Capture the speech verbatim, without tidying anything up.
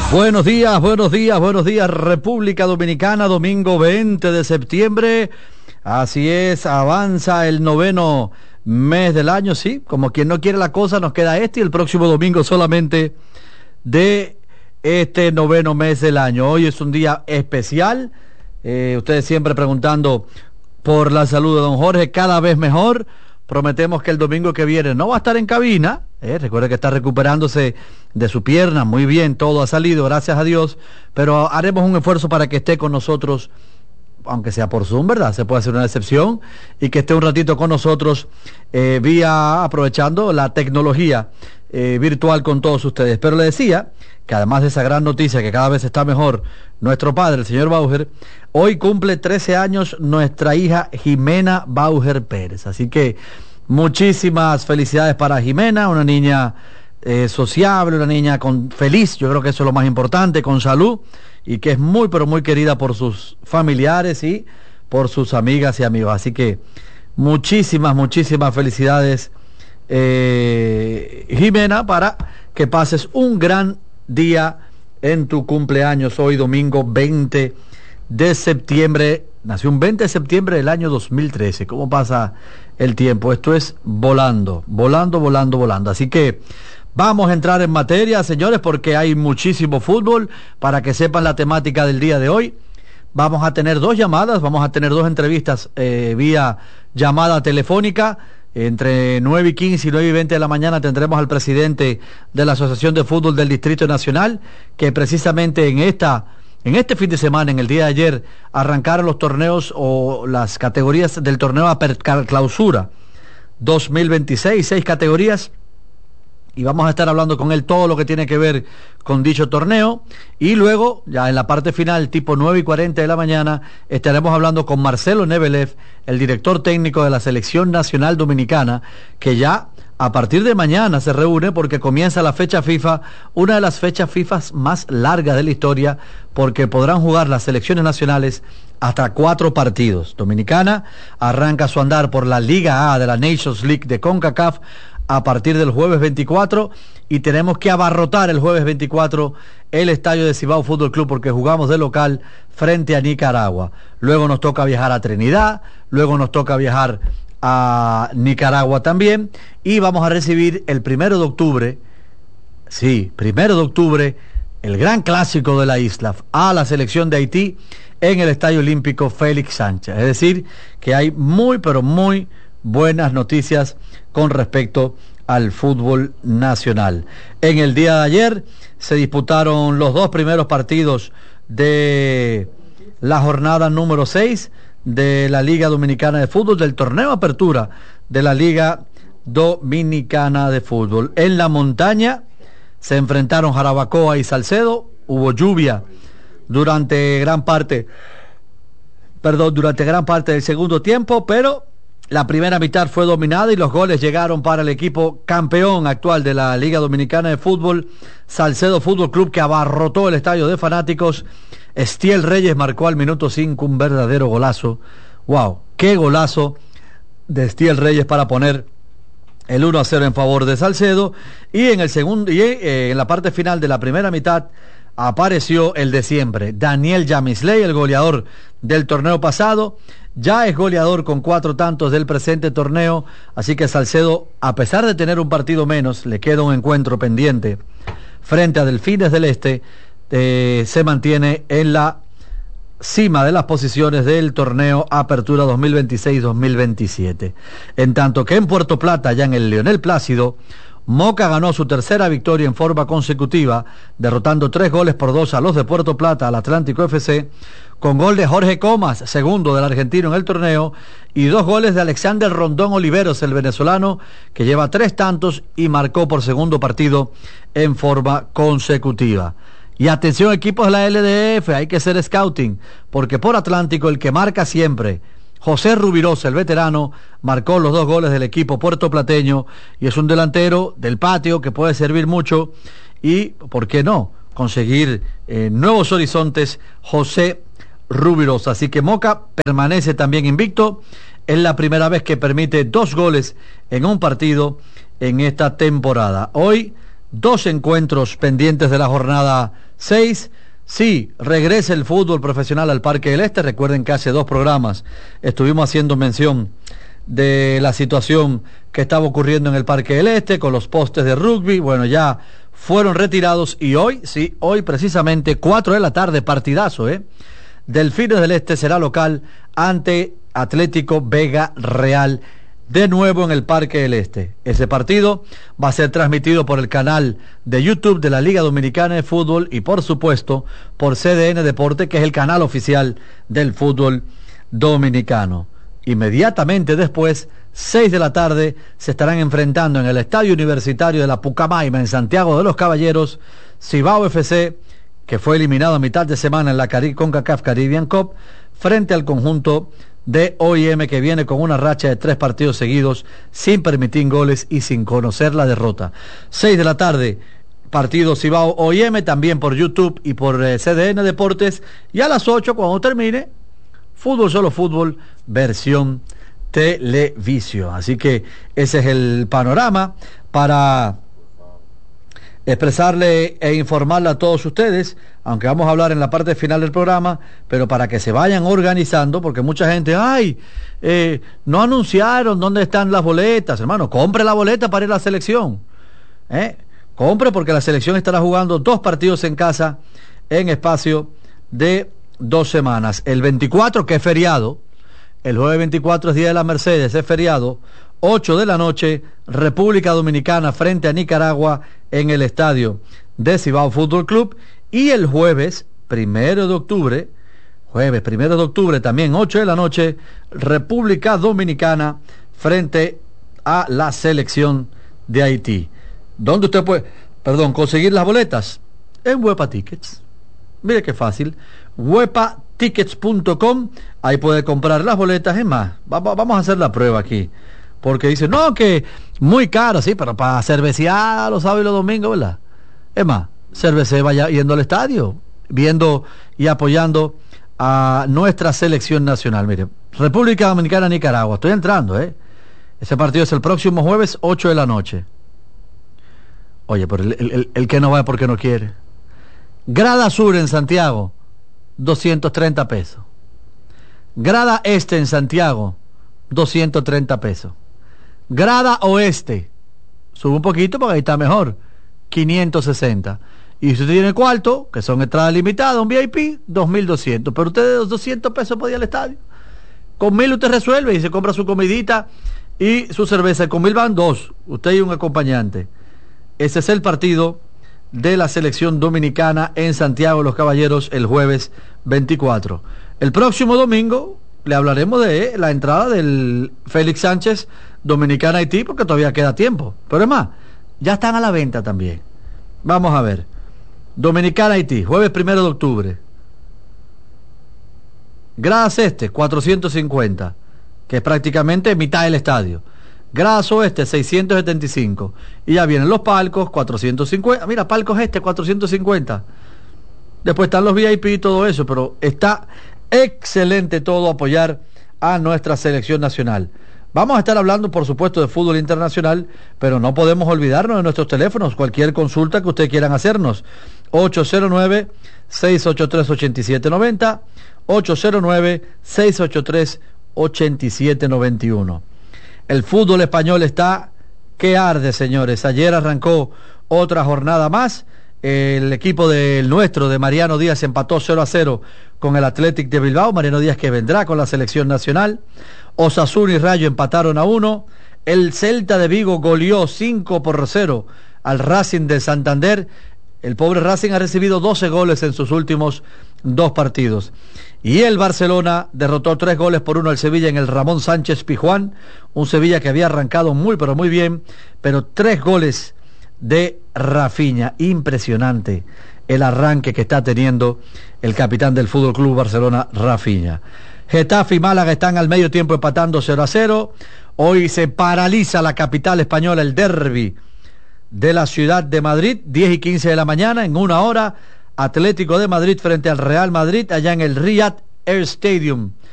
Buenos días, buenos días, buenos días, República Dominicana, domingo veinte de septiembre. Así es, avanza el noveno mes del año, sí, como quien no quiere la cosa, nos queda este y el próximo domingo solamente de este noveno mes del año. Hoy es un día especial, eh, ustedes siempre preguntando por la salud de don Jorge, cada vez mejor. Prometemos que el domingo que viene no va a estar en cabina. Eh, recuerde que está recuperándose de su pierna. Muy bien, todo ha salido, gracias a Dios. Pero haremos un esfuerzo para que esté con nosotros, aunque sea por Zoom, ¿verdad? Se puede hacer una excepción. Y que esté un ratito con nosotros eh, vía, aprovechando la tecnología eh, virtual con todos ustedes. Pero le decía que además de esa gran noticia, que cada vez está mejor nuestro padre, el señor Bauer, hoy cumple trece años nuestra hija Jimena Bauer Pérez. Así que muchísimas felicidades para Jimena, una niña eh, sociable, una niña con feliz, yo creo que eso es lo más importante, con salud, y que es muy, pero muy querida por sus familiares y por sus amigas y amigos. Así que muchísimas, muchísimas felicidades, eh, Jimena, para que pases un gran día en tu cumpleaños hoy domingo veinte de septiembre. Nació un veinte de septiembre del año dos mil trece. ¿Cómo pasa el tiempo? Esto es volando, volando, volando, volando. Así que vamos a entrar en materia, señores, porque hay muchísimo fútbol. Para que sepan la temática del día de hoy, vamos a tener dos llamadas, vamos a tener dos entrevistas eh, vía llamada telefónica. Entre nueve y quince y nueve y veinte de la mañana tendremos al presidente de la Asociación de Fútbol del Distrito Nacional, que precisamente en esta, en este fin de semana, en el día de ayer, arrancaron los torneos o las categorías del torneo Aper Clausura dos mil veintiséis, seis categorías, y vamos a estar hablando con él todo lo que tiene que ver con dicho torneo. Y luego, ya en la parte final, tipo nueve y cuarenta de la mañana, estaremos hablando con Marcelo Nebelev, el director técnico de la Selección Nacional Dominicana, que ya a partir de mañana se reúne porque comienza la fecha FIFA, una de las fechas FIFA más largas de la historia, porque podrán jugar las selecciones nacionales hasta cuatro partidos. Dominicana arranca su andar por la Liga A de la Nations League de CONCACAF a partir del jueves veinticuatro, y tenemos que abarrotar el jueves veinticuatro el estadio de Cibao Fútbol Club porque jugamos de local frente a Nicaragua. Luego nos toca viajar a Trinidad, luego nos toca viajar a Nicaragua también, y vamos a recibir el primero de octubre, sí, primero de octubre, el gran clásico de la isla, a la selección de Haití en el Estadio Olímpico Félix Sánchez. Es decir, que hay muy, pero muy buenas noticias con respecto al fútbol nacional. En el día de ayer se disputaron los dos primeros partidos de la jornada número seis de la Liga Dominicana de Fútbol, del torneo Apertura de la Liga Dominicana de Fútbol. En la montaña se enfrentaron Jarabacoa y Salcedo. Hubo lluvia durante gran parte, perdón, durante gran parte del segundo tiempo, pero la primera mitad fue dominada y los goles llegaron para el equipo campeón actual de la Liga Dominicana de Fútbol, Salcedo Fútbol Club, que abarrotó el estadio de fanáticos. Estiel Reyes marcó al minuto cinco un verdadero golazo. ¡Wow! ¡Qué golazo de Estiel Reyes para poner el uno a cero en favor de Salcedo! Y en el segundo, y eh, en la parte final de la primera mitad apareció el de siempre, Daniel Yamisley, el goleador del torneo pasado. Ya es goleador con cuatro tantos del presente torneo, así que Salcedo, a pesar de tener un partido menos, le queda un encuentro pendiente frente a Delfines del Este, eh, se mantiene en la cima de las posiciones del torneo Apertura dos mil veintiséis dos mil veintisiete. En tanto que en Puerto Plata, ya en el Leonel Plácido, Moca ganó su tercera victoria en forma consecutiva, derrotando tres goles por dos a los de Puerto Plata, al Atlántico F C, con gol de Jorge Comas, segundo del argentino en el torneo, y dos goles de Alexander Rondón Oliveros, el venezolano, que lleva tres tantos y marcó por segundo partido en forma consecutiva. Y atención, equipos de la L D F, hay que hacer scouting, porque por Atlántico el que marca siempre, José Rubirosa, el veterano, marcó los dos goles del equipo puertoplateño y es un delantero del patio que puede servir mucho y, ¿por qué no?, conseguir eh, nuevos horizontes, José Rubirosa. Así que Moca permanece también invicto. Es la primera vez que permite dos goles en un partido en esta temporada. Hoy, dos encuentros pendientes de la jornada Seis, sí, regresa el fútbol profesional al Parque del Este. Recuerden que hace dos programas estuvimos haciendo mención de la situación que estaba ocurriendo en el Parque del Este con los postes de rugby. Bueno, ya fueron retirados y hoy, sí, hoy precisamente cuatro de la tarde, partidazo, ¿eh? Delfines del Este será local ante Atlético Vega Real, de nuevo en el Parque del Este. Ese partido va a ser transmitido por el canal de YouTube de la Liga Dominicana de Fútbol y por supuesto por C D N Deporte, que es el canal oficial del fútbol dominicano. Inmediatamente después, seis de la tarde, se estarán enfrentando en el Estadio Universitario de la Pucamaima en Santiago de los Caballeros, Cibao F C, que fue eliminado a mitad de semana en la Cari- CONCACAF Caribbean Cup, frente al conjunto de O I M, que viene con una racha de tres partidos seguidos sin permitir goles y sin conocer la derrota. Seis de la tarde, partido Cibao O I M, también por YouTube y por eh, C D N Deportes, y a las ocho, cuando termine, Fútbol Solo Fútbol, versión televisión. Así que ese es el panorama para expresarle e informarle a todos ustedes, aunque vamos a hablar en la parte final del programa, pero para que se vayan organizando, porque mucha gente, ay, eh, no anunciaron dónde están las boletas. Hermano, compre la boleta para ir a la selección, ¿eh? Compre, porque la selección estará jugando dos partidos en casa en espacio de dos semanas. El veinticuatro, que es feriado, el jueves veinticuatro es Día de la Mercedes, es feriado, ocho de la noche, República Dominicana frente a Nicaragua en el estadio de Cibao Fútbol Club. Y el jueves primero de octubre, jueves primero de octubre también ocho de la noche, República Dominicana frente a la selección de Haití. ¿Dónde usted puede, perdón, conseguir las boletas? En Huepa Tickets. Mire qué fácil, huepa tickets punto com, ahí puede comprar las boletas. Es más, vamos a hacer la prueba aquí, porque dice, no, que muy caro, sí, pero para cervecear los sábados y los domingos, ¿verdad? Es más, cervece vaya yendo al estadio, viendo y apoyando a nuestra selección nacional. Mire, República Dominicana, Nicaragua, estoy entrando, ¿eh? Ese partido es el próximo jueves, ocho de la noche. Oye, pero el, el, el, el que no va es porque no quiere. Grada Sur en Santiago, doscientos treinta pesos. Grada Este en Santiago, doscientos treinta pesos. Grada Oeste, sube un poquito porque ahí está mejor, quinientos sesenta. Y si usted tiene cuarto, que son entradas limitadas, un V I P, dos mil doscientos. Pero usted de los doscientos pesos podía ir al estadio. Con mil usted resuelve y se compra su comidita y su cerveza. Con mil van dos, usted y un acompañante. Ese es el partido de la selección dominicana en Santiago de los Caballeros el jueves veinticuatro. El próximo domingo le hablaremos de la entrada del Félix Sánchez Dominicana Haití, porque todavía queda tiempo. Pero es más, ya están a la venta también. Vamos a ver. Dominicana Haití, jueves primero de octubre. Gradas Este, cuatrocientos cincuenta, que es prácticamente mitad del estadio. Gradas Oeste, seiscientos setenta y cinco. Y ya vienen los palcos, cuatrocientos cincuenta. Mira, palcos Este, cuatrocientos cincuenta. Después están los V I P y todo eso, pero está excelente todo, apoyar a nuestra selección nacional. Vamos a estar hablando, por supuesto, de fútbol internacional, pero no podemos olvidarnos de nuestros teléfonos. Cualquier consulta que ustedes quieran hacernos, ocho cero nueve, seis ocho tres, ocho siete nueve cero, ocho cero nueve, seis ocho tres, ocho siete nueve uno. El fútbol español está que arde, señores. Ayer arrancó otra jornada más. El equipo del nuestro, de Mariano Díaz, empató cero a cero con el Athletic de Bilbao. Mariano Díaz, que vendrá con la selección nacional. Osasuna y Rayo empataron a uno. El Celta de Vigo goleó cinco por cero al Racing de Santander. El pobre Racing ha recibido doce goles en sus últimos dos partidos. Y el Barcelona derrotó tres goles por uno al Sevilla en el Ramón Sánchez Pizjuán. Un Sevilla que había arrancado muy pero muy bien, pero tres goles de Rafinha. Impresionante el arranque que está teniendo el capitán del Fútbol Club Barcelona, Rafinha. Getafe y Málaga están al medio tiempo empatando cero a cero. Hoy se paraliza la capital española, el derbi de la ciudad de Madrid, diez y quince de la mañana, en una hora, Atlético de Madrid frente al Real Madrid, allá en el Riyadh Air Stadium